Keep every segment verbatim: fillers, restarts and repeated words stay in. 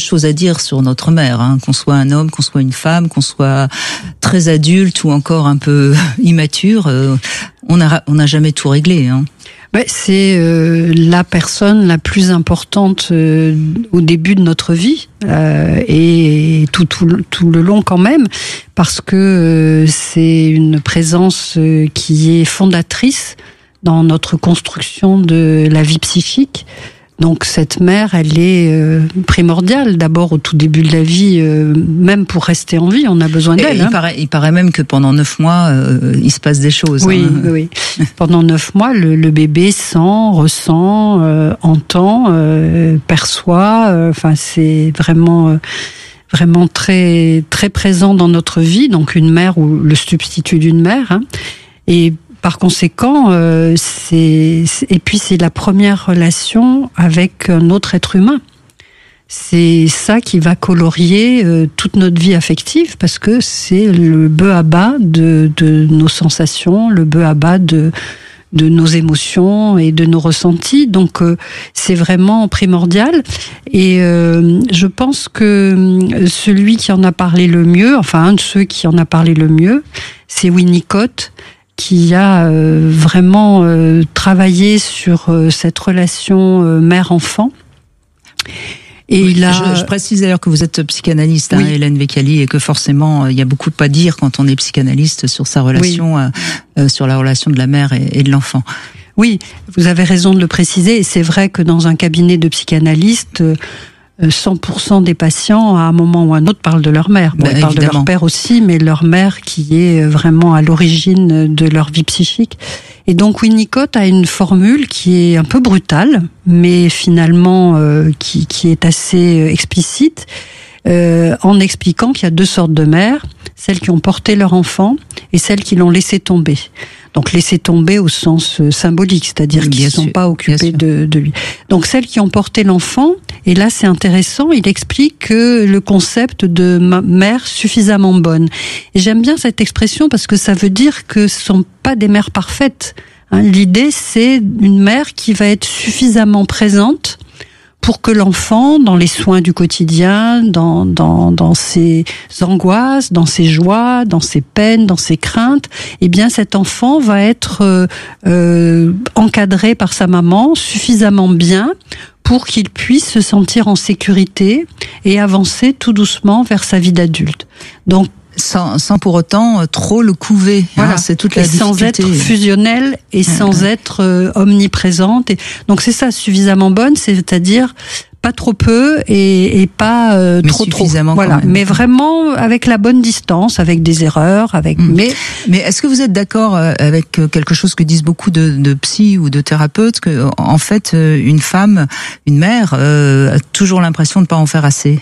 choses à dire sur notre mère, hein, qu'on soit un homme, qu'on soit une femme, qu'on soit très adulte ou encore un peu immature, euh, on n'a on n'a jamais tout réglé. Hein. Ouais, c'est euh, la personne la plus importante euh, au début de notre vie euh, et tout, tout, tout le long quand même, parce que euh, c'est une présence euh, qui est fondatrice dans notre construction de la vie psychique. Donc cette mère, elle est euh, primordiale. D'abord au tout début de la vie, euh, même pour rester en vie, on a besoin d'elle. Il, hein. paraît, il paraît même que pendant neuf mois, euh, il se passe des choses. Oui, hein. oui. Pendant neuf mois, le, le bébé sent, ressent, euh, entend, euh, perçoit. Enfin, euh, c'est vraiment, euh, vraiment très, très présent dans notre vie. Donc une mère ou le substitut d'une mère. Hein. Et par conséquent, euh, c'est, et puis c'est la première relation avec un autre être humain. C'est ça qui va colorier euh, toute notre vie affective, parce que c'est le b.a.-ba de, de nos sensations, le b.a.-ba de, de nos émotions et de nos ressentis. Donc euh, c'est vraiment primordial. Et euh, je pense que celui qui en a parlé le mieux, enfin un de ceux qui en a parlé le mieux, c'est Winnicott, qui a euh, vraiment euh, travaillé sur euh, cette relation euh, mère-enfant. Et oui, il a... je, je précise d'ailleurs que vous êtes psychanalyste, oui. hein, Hélène Vecchiali, et que forcément il y a beaucoup à dire quand on est psychanalyste sur sa relation, oui. euh, euh, sur la relation de la mère et, et de l'enfant. Oui, vous avez raison de le préciser, et c'est vrai que dans un cabinet de psychanalystes, euh, cent pour cent des patients, à un moment ou à un autre, parlent de leur mère. Bon, bah, ils parlent évidemment. de leur père aussi, mais leur mère qui est vraiment à l'origine de leur vie psychique. Et donc Winnicott a une formule qui est un peu brutale, mais finalement euh, qui, qui est assez explicite, euh, en expliquant qu'il y a deux sortes de mères, celles qui ont porté leur enfant et celles qui l'ont laissé tomber. Donc laisser tomber au sens symbolique, c'est-à-dire oui, qu'ils ne sont sûr, pas occupés de, de lui. Donc celles qui ont porté l'enfant, et là c'est intéressant, il explique que le concept de mère suffisamment bonne. Et j'aime bien cette expression parce que ça veut dire que ce ne sont pas des mères parfaites. Hein, l'idée c'est une mère qui va être suffisamment présente pour que l'enfant, dans les soins du quotidien, dans, dans, dans ses angoisses, dans ses joies, dans ses peines, dans ses craintes, eh bien cet enfant va être euh, euh, encadré par sa maman suffisamment bien pour qu'il puisse se sentir en sécurité et avancer tout doucement vers sa vie d'adulte. Donc, Sans, sans pour autant euh, trop le couver. Voilà. Hein, c'est toute la et difficulté. Sans être fusionnelle et sans ouais. être euh, omniprésente. Et, donc c'est ça, suffisamment bonne, c'est-à-dire pas trop peu et, et pas euh, mais trop trop. Suffisamment voilà. quand même. Mais vraiment avec la bonne distance, avec des erreurs, avec. Mmh. Mais mais est-ce que vous êtes d'accord avec quelque chose que disent beaucoup de, de psy ou de thérapeutes, que en fait une femme, une mère, euh, a toujours l'impression de ne pas en faire assez?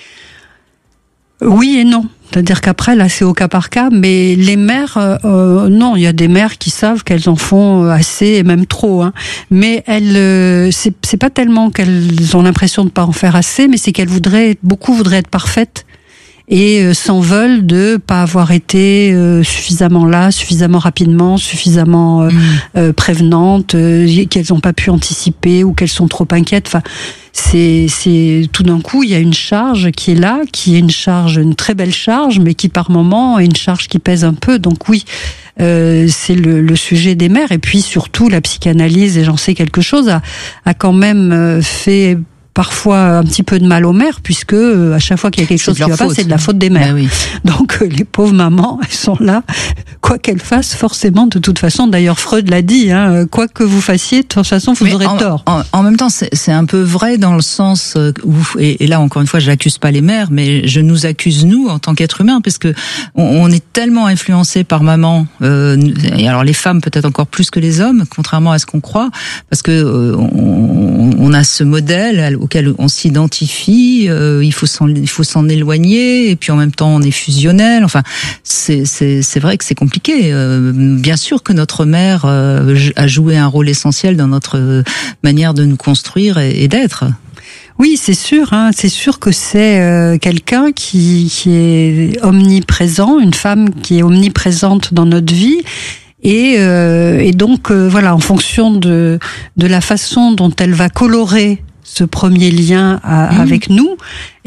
Oui et non. C'est-à-dire qu'après, là, c'est au cas par cas, mais les mères, euh, non, il y a des mères qui savent qu'elles en font assez et même trop, hein. Mais elles, euh, c'est, c'est pas tellement qu'elles ont l'impression de pas en faire assez, mais c'est qu'elles voudraient, beaucoup voudraient être parfaites et euh, s'en veulent de pas avoir été euh, suffisamment là, suffisamment rapidement, suffisamment euh, mmh. euh, prévenantes, euh, qu'elles n'ont pas pu anticiper ou qu'elles sont trop inquiètes. Enfin, c'est, c'est tout d'un coup, il y a une charge qui est là, qui est une charge, une très belle charge, mais qui par moment est une charge qui pèse un peu. Donc oui, euh, c'est le, le sujet des mères. Et puis surtout, la psychanalyse, et j'en sais quelque chose, a, a quand même fait parfois un petit peu de mal aux mères, puisque euh, à chaque fois qu'il y a quelque c'est chose qui va pas, c'est de la faute des mères. Ben oui. Donc euh, les pauvres mamans, elles sont là, quoi qu'elles fassent, forcément, de toute façon. D'ailleurs, Freud l'a dit, hein, quoi que vous fassiez, de toute façon, vous Mais aurez en, tort. En, en même temps, c'est, c'est un peu vrai dans le sens où, et, et là encore une fois, je n'accuse pas les mères, mais je nous accuse nous en tant qu'êtres humains, parce que on, on est tellement influencés par maman. Euh, et alors les femmes peut-être encore plus que les hommes, contrairement à ce qu'on croit, parce que euh, on, on a ce modèle auquel on s'identifie, euh, il faut s'en, il faut s'en éloigner, et puis en même temps on est fusionnel. Enfin, c'est, c'est, c'est vrai que c'est compliqué. Euh, bien sûr que notre mère euh, a joué un rôle essentiel dans notre manière de nous construire et, et d'être. Oui, c'est sûr, hein, c'est sûr que c'est euh, quelqu'un qui, qui est omniprésent, une femme qui est omniprésente dans notre vie. Et, euh, et donc, euh, voilà, en fonction de, de la façon dont elle va colorer ce premier lien à, mmh. avec nous,